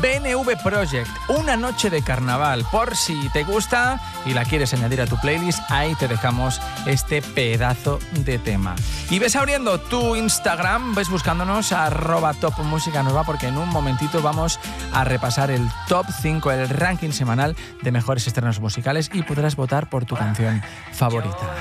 BNV Project, Una noche de carnaval. Por si te gusta y la quieres añadir a tu playlist, ahí te dejamos este pedazo de tema. Y ves abriendo tu Instagram, ves buscándonos @topmusicanueva, porque en un momentito vamos a repasar el top 5, el ranking semanal de mejores estrenos musicales, y podrás votar por tu canción favorita.